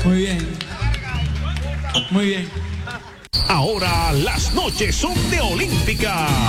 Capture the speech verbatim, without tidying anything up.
Muy bien. Muy bien. Ahora las noches son de Olímpica.